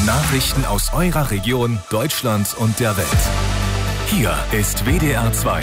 Nachrichten aus eurer Region, Deutschland und der Welt. Hier ist WDR 2.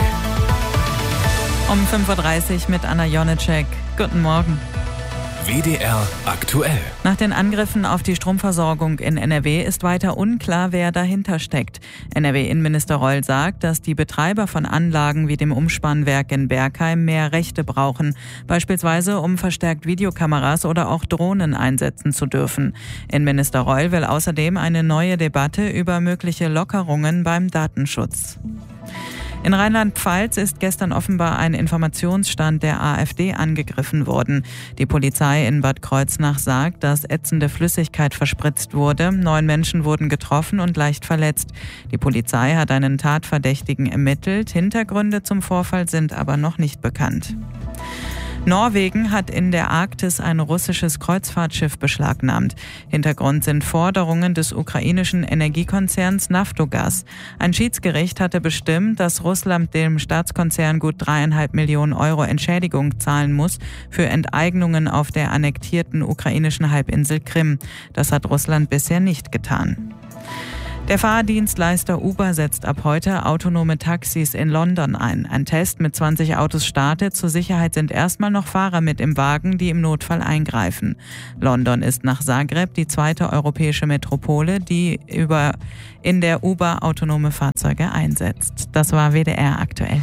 Um 5.30 Uhr mit Anna Jonitschek. Guten Morgen. WDR aktuell. Nach den Angriffen auf die Stromversorgung in NRW ist weiter unklar, wer dahinter steckt. NRW-Innenminister Reul sagt, dass die Betreiber von Anlagen wie dem Umspannwerk in Bergheim mehr Rechte brauchen, beispielsweise um verstärkt Videokameras oder auch Drohnen einsetzen zu dürfen. Innenminister Reul will außerdem eine neue Debatte über mögliche Lockerungen beim Datenschutz. In Rheinland-Pfalz ist gestern offenbar ein Informationsstand der AfD angegriffen worden. Die Polizei in Bad Kreuznach sagt, dass ätzende Flüssigkeit verspritzt wurde. 9 Menschen wurden getroffen und leicht verletzt. Die Polizei hat einen Tatverdächtigen ermittelt. Hintergründe zum Vorfall sind aber noch nicht bekannt. Norwegen hat in der Arktis ein russisches Kreuzfahrtschiff beschlagnahmt. Hintergrund sind Forderungen des ukrainischen Energiekonzerns Naftogaz. Ein Schiedsgericht hatte bestimmt, dass Russland dem Staatskonzern gut 3,5 Millionen Euro Entschädigung zahlen muss für Enteignungen auf der annektierten ukrainischen Halbinsel Krim. Das hat Russland bisher nicht getan. Der Fahrdienstleister Uber setzt ab heute autonome Taxis in London ein. Ein Test mit 20 Autos startet. Zur Sicherheit sind erstmal noch Fahrer mit im Wagen, die im Notfall eingreifen. London ist nach Zagreb die zweite europäische Metropole, die in der Uber autonome Fahrzeuge einsetzt. Das war WDR aktuell.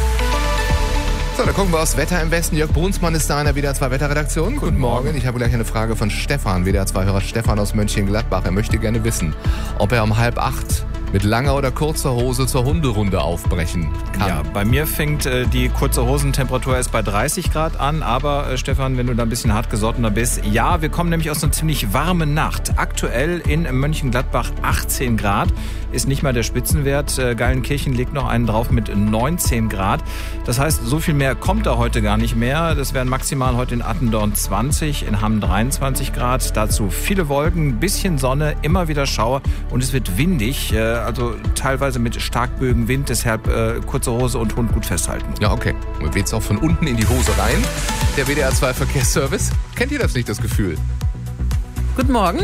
So, dann gucken wir aufs Wetter im Westen. Jörg Brunsmann ist da in der WDR 2 Wetterredaktion. Guten Morgen. Ich habe gleich eine Frage von Stefan, WDR 2-Hörer Stefan aus Mönchengladbach. Er möchte gerne wissen, ob er um 7:30 mit langer oder kurzer Hose zur Hunderunde aufbrechen kann. Ja, bei mir fängt die kurze Hosentemperatur erst bei 30 Grad an. Aber Stefan, wenn du da ein bisschen hartgesottener bist, ja, wir kommen nämlich aus einer ziemlich warmen Nacht. Aktuell in Mönchengladbach 18 Grad. Ist nicht mal der Spitzenwert. Geilenkirchen legt noch einen drauf mit 19 Grad. Das heißt, so viel mehr kommt da heute gar nicht mehr. Das wären maximal heute in Attendorn 20, in Hamm 23 Grad. Dazu viele Wolken, ein bisschen Sonne, immer wieder Schauer und es wird windig. Also teilweise mit starkböigem Wind. Deshalb kurze Hose und Hund gut festhalten. Ja, okay. Und weht's auch von unten in die Hose rein. Der WDR 2 Verkehrsservice. Kennt ihr das nicht, das Gefühl? Guten Morgen.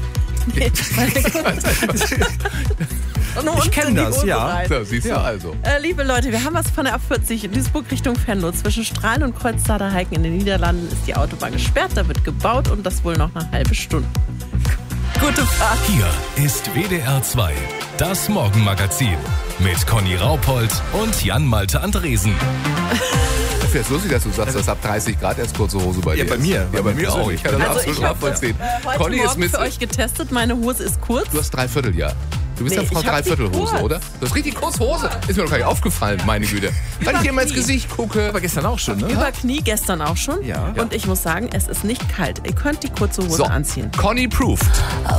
Ich kenne das, ja. So, siehst du also. Liebe Leute, wir haben was von der A40 in Duisburg Richtung Venlo. Zwischen Strahlen und Kreuztader-Heiken in den Niederlanden ist die Autobahn gesperrt. Da wird gebaut und das wohl noch eine halbe Stunde. Gute Fahrt. Hier ist WDR 2, das Morgenmagazin mit Conny Raupold und Jan-Malte Andresen. Ich finde es lustig, dass du sagst, dass ab 30 Grad erst kurze Hose bei dir Ja, bei mir. Ja, bei mir auch. Ich kann das absolut nachvollziehen. Heute Conny ist Morgen für euch getestet, meine Hose ist kurz. Du hast Dreivierteljahr. Du bist Nee, eine Frau ich hab sie Dreiviertelhose, kurz. oder? Du hast richtig kurze Hose. Ist mir doch gar nicht aufgefallen, meine Güte. Weil ich dir mal ins Gesicht gucke. Aber gestern auch schon, ne? Über Knie gestern auch schon. Ja. Und ich muss sagen, es ist nicht kalt. Ihr könnt die kurze Hose anziehen. Conny proved.